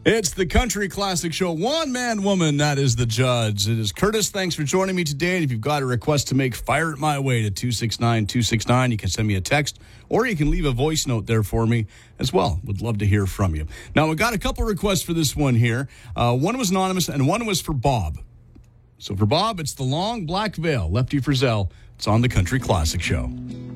It's the Country Classic Show. One man, woman, that is the judge. It is Curtis. Thanks for joining me today. And if you've got a request to make, fire it my way to 269-269. You can send me a text or you can leave a voice note there for me as well. Would love to hear from you. Now, we got a couple requests for this one here. One was anonymous and one was for Bob. So for Bob, it's The Long Black Veil, Lefty Frizzell. It's on the Country Classic Show.